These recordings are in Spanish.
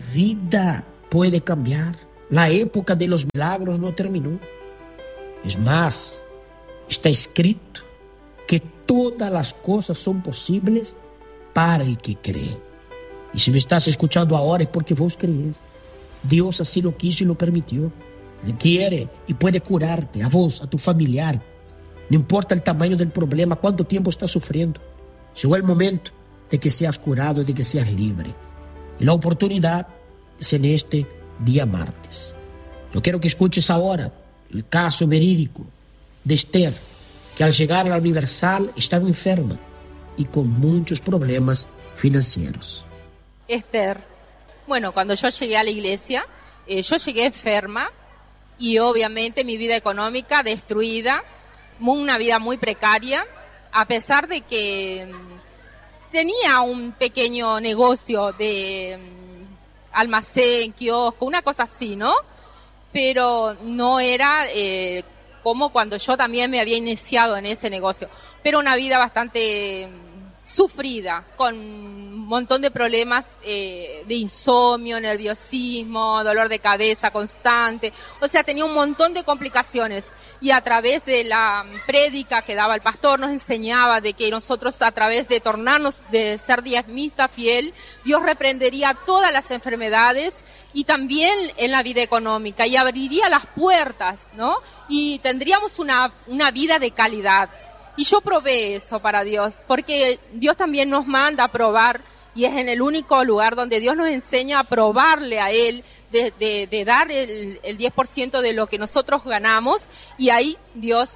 vida puede cambiar. La época de los milagros no terminó. Es más, está escrito que todas las cosas son posibles para el que cree. Y si me estás escuchando ahora es porque vos crees. Dios así lo quiso y lo permitió. Él quiere y puede curarte, a vos, a tu familiar. No importa el tamaño del problema, cuánto tiempo estás sufriendo. Llegó el momento de que seas curado, de que seas libre. Y la oportunidad es en este día martes. Yo quiero que escuches ahora el caso verídico de Esther, que al llegar a la Universal estaba enferma y con muchos problemas financieros. Esther, bueno, cuando yo llegué a la iglesia, yo llegué enferma y obviamente mi vida económica destruida, una vida muy precaria, a pesar de que tenía un pequeño negocio de almacén, kiosco, una cosa así, ¿no? Pero no era como cuando yo también me había iniciado en ese negocio, pero una vida bastante sufrida, con un montón de problemas de insomnio, nerviosismo, dolor de cabeza constante, o sea, tenía un montón de complicaciones, y a través de la prédica que daba el pastor nos enseñaba de que nosotros, a través de tornarnos, de ser diezmista fiel, Dios reprendería todas las enfermedades y también en la vida económica, y abriría las puertas, ¿no? Y tendríamos una vida de calidad. Y yo probé eso para Dios, porque Dios también nos manda a probar, y es en el único lugar donde Dios nos enseña a probarle a Él, de dar el 10% de lo que nosotros ganamos, y ahí Dios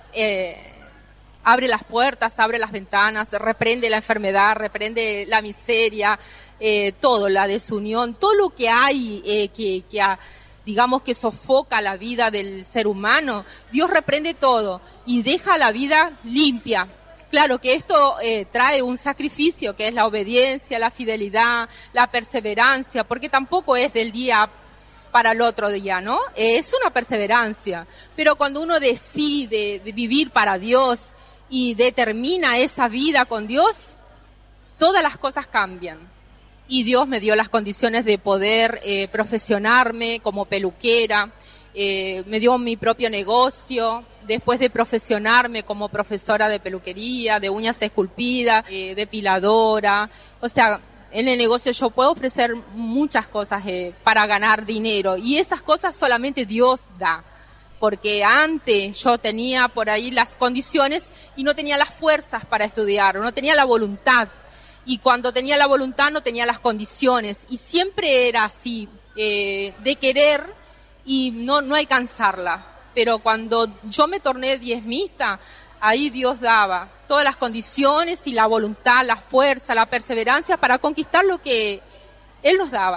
abre las puertas, abre las ventanas, reprende la enfermedad, reprende la miseria, todo, la desunión, todo lo que hay digamos que sofoca la vida del ser humano. Dios reprende todo y deja la vida limpia. Claro que esto trae un sacrificio, que es la obediencia, la fidelidad, la perseverancia, porque tampoco es del día para el otro día, ¿no? Es una perseverancia. Pero cuando uno decide de vivir para Dios y determina esa vida con Dios, todas las cosas cambian. Y Dios me dio las condiciones de poder profesionarme como peluquera, me dio mi propio negocio, después de profesionarme como profesora de peluquería, de uñas esculpidas, depiladora. O sea, en el negocio yo puedo ofrecer muchas cosas para ganar dinero, y esas cosas solamente Dios da. Porque antes yo tenía por ahí las condiciones y no tenía las fuerzas para estudiar, no tenía la voluntad. Y cuando tenía la voluntad no tenía las condiciones, y siempre era así, de querer y no alcanzarla. Pero cuando yo me torné diezmista, ahí Dios daba todas las condiciones y la voluntad, la fuerza, la perseverancia para conquistar lo que Él nos daba.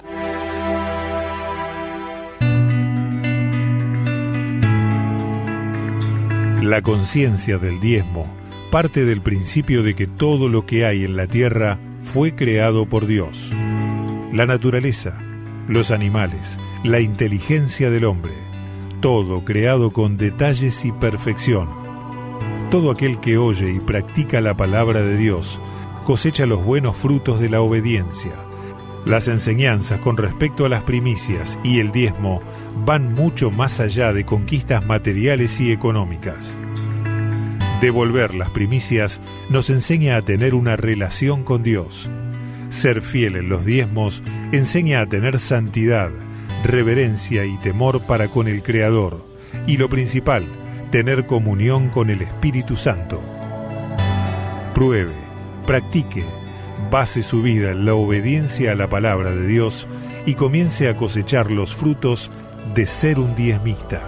La conciencia del diezmo parte del principio de que todo lo que hay en la tierra fue creado por Dios. La naturaleza, los animales, la inteligencia del hombre, todo creado con detalles y perfección. Todo aquel que oye y practica la palabra de Dios cosecha los buenos frutos de la obediencia. Las enseñanzas con respecto a las primicias y el diezmo van mucho más allá de conquistas materiales y económicas. Devolver las primicias nos enseña a tener una relación con Dios. Ser fiel en los diezmos enseña a tener santidad, reverencia y temor para con el Creador. Y lo principal, tener comunión con el Espíritu Santo. Pruebe, practique, base su vida en la obediencia a la palabra de Dios y comience a cosechar los frutos de ser un diezmista.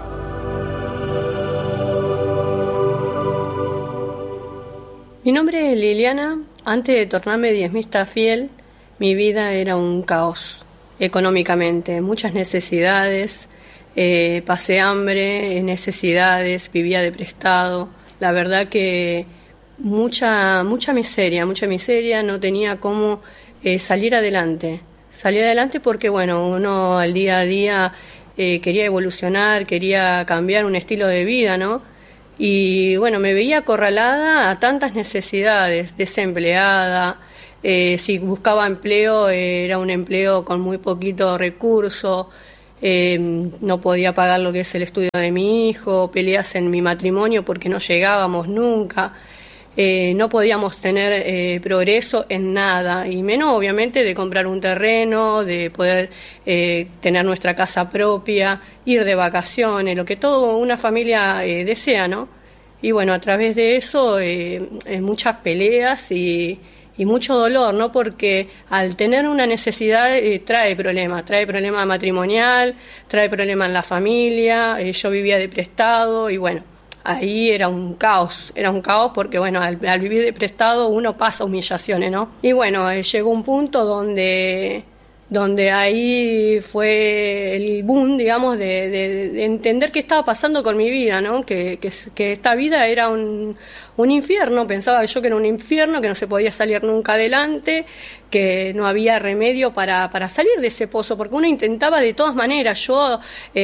Mi nombre es Liliana. Antes de tornarme diezmista fiel, mi vida era un caos económicamente, muchas necesidades, pasé hambre, necesidades, vivía de prestado. La verdad que mucha miseria, no tenía cómo salir adelante porque bueno, uno al día a día quería evolucionar, quería cambiar un estilo de vida, ¿no? Y bueno, me veía acorralada a tantas necesidades, desempleada, Si buscaba empleo, era un empleo con muy poquito recurso. No podía pagar lo que es el estudio de mi hijo, peleas en mi matrimonio porque no llegábamos nunca. No podíamos tener progreso en nada, y menos obviamente de comprar un terreno, de poder tener nuestra casa propia, ir de vacaciones, lo que toda una familia desea, ¿no? Y bueno, a través de eso muchas peleas y mucho dolor, ¿no? Porque al tener una necesidad trae problema matrimonial, trae problema en la familia. Yo vivía de prestado y bueno, ahí era un caos porque bueno, al vivir de prestado uno pasa humillaciones, ¿no? Y bueno, llegó un punto donde ahí fue el boom, digamos, de entender qué estaba pasando con mi vida, ¿no? Que esta vida era un infierno. Pensaba yo que era un infierno, que no se podía salir nunca adelante, que no había remedio para salir de ese pozo, porque uno intentaba de todas maneras. Yo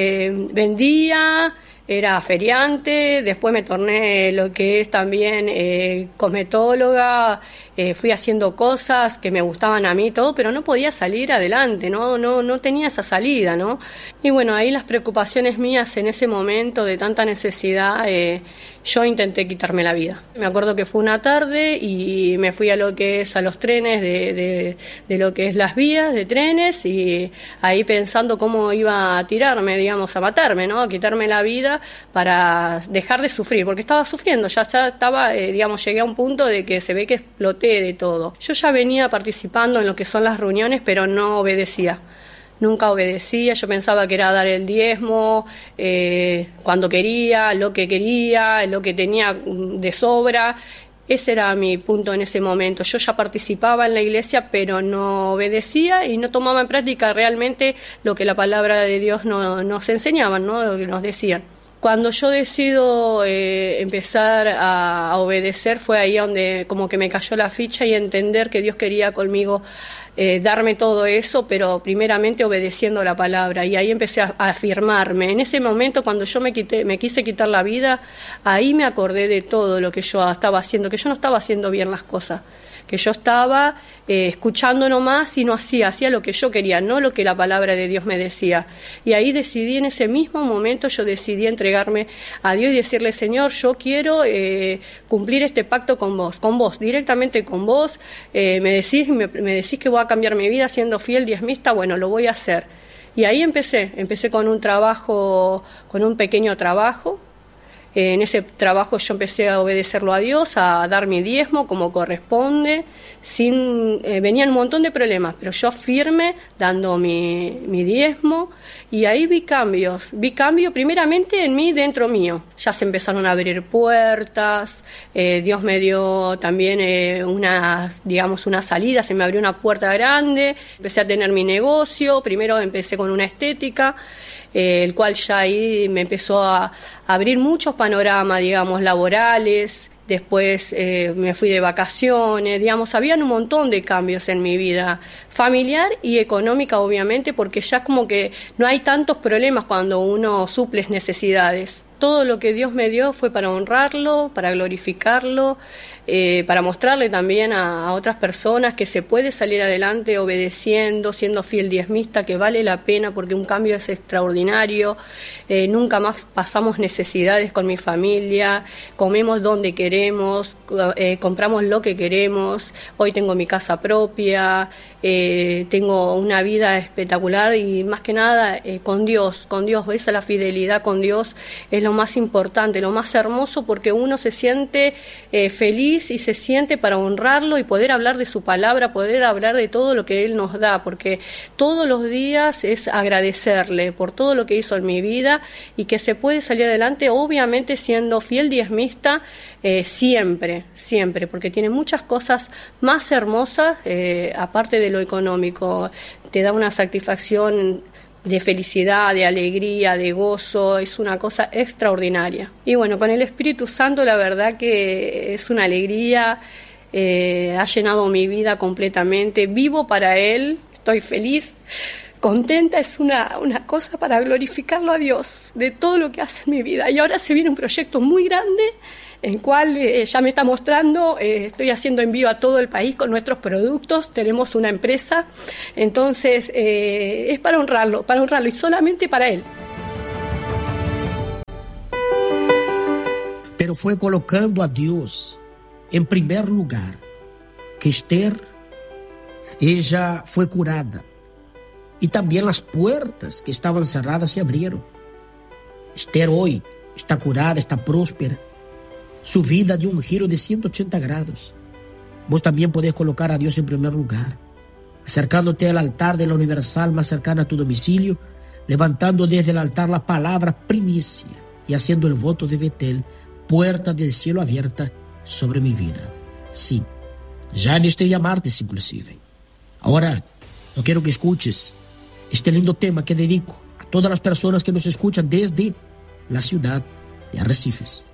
vendía, era feriante, después me torné lo que es también cosmetóloga, fui haciendo cosas que me gustaban a mí, todo, pero no podía salir adelante, no tenía esa salida, ¿no? Y bueno, ahí las preocupaciones mías en ese momento de tanta necesidad, yo intenté quitarme la vida. Me acuerdo que fue una tarde y me fui a lo que es a los trenes de lo que es las vías de trenes, y ahí pensando cómo iba a tirarme, digamos, a matarme, ¿no? A quitarme la vida para dejar de sufrir, porque estaba sufriendo, ya estaba, digamos, llegué a un punto de que se ve que exploté de todo. Yo ya venía participando en lo que son las reuniones, pero no obedecía. Nunca obedecía, yo pensaba que era dar el diezmo cuando quería, lo que tenía de sobra. Ese era mi punto en ese momento. Yo ya participaba en la iglesia, pero no obedecía y no tomaba en práctica realmente lo que la palabra de Dios nos enseñaba, ¿no? Lo que nos decían. Cuando yo decido empezar a obedecer, fue ahí donde como que me cayó la ficha y entender que Dios quería conmigo darme todo eso, pero primeramente obedeciendo la palabra. Y ahí empecé a afirmarme. En ese momento, cuando yo me quise quitar la vida, ahí me acordé de todo lo que yo estaba haciendo, que yo no estaba haciendo bien las cosas, que yo estaba escuchando nomás y no hacía lo que yo quería, no lo que la palabra de Dios me decía. Y ahí decidí, en ese mismo momento, yo decidí entregarme a Dios y decirle: Señor, yo quiero cumplir este pacto con vos, directamente con vos. Me decís que voy a cambiar mi vida siendo fiel diezmista, bueno, lo voy a hacer. Y ahí empecé con un pequeño trabajo. En ese trabajo yo empecé a obedecerlo a Dios, a dar mi diezmo como corresponde. Venían un montón de problemas, pero yo firme dando mi diezmo, y ahí vi cambio primeramente en mí, dentro mío. Ya se empezaron a abrir puertas, Dios me dio también una salida, se me abrió una puerta grande, empecé a tener mi negocio. Primero empecé con una estética, el cual ya ahí me empezó a abrir muchos panoramas, digamos, laborales. Después me fui de vacaciones, digamos, habían un montón de cambios en mi vida familiar y económica, obviamente, porque ya como que no hay tantos problemas cuando uno suple necesidades. Todo lo que Dios me dio fue para honrarlo, para glorificarlo, para mostrarle también a otras personas que se puede salir adelante obedeciendo, siendo fiel diezmista, que vale la pena porque un cambio es extraordinario. Nunca más pasamos necesidades con mi familia, comemos donde queremos, compramos lo que queremos. Hoy tengo mi casa propia, tengo una vida espectacular y más que nada con Dios. Esa es la fidelidad con Dios, es lo más importante, lo más hermoso, porque uno se siente feliz y se siente para honrarlo y poder hablar de su palabra, poder hablar de todo lo que Él nos da, porque todos los días es agradecerle por todo lo que hizo en mi vida y que se puede salir adelante, obviamente siendo fiel diezmista, siempre, porque tiene muchas cosas más hermosas, aparte de lo económico. Te da una satisfacción de felicidad, de alegría, de gozo, es una cosa extraordinaria. Y bueno, con el Espíritu Santo la verdad que es una alegría, ha llenado mi vida completamente, vivo para Él, estoy feliz contenta, es una cosa para glorificarlo a Dios de todo lo que hace en mi vida. Y ahora se viene un proyecto muy grande, en el cual ya me está mostrando, estoy haciendo envío a todo el país con nuestros productos, tenemos una empresa, entonces es para honrarlo y solamente para Él. Pero fue colocando a Dios en primer lugar que Esther, ella fue curada. Y también las puertas que estaban cerradas se abrieron. Esther hoy está curada, está próspera. Su vida dio un giro de 180 grados. Vos también podés colocar a Dios en primer lugar, acercándote al altar de la Universal más cercana a tu domicilio, levantando desde el altar la palabra primicia y haciendo el voto de Betel, puerta del cielo abierta sobre mi vida. Sí, ya en este día martes inclusive. Ahora, no quiero que escuches este lindo tema que dedico a todas las personas que nos escuchan desde la ciudad de Arrecifes.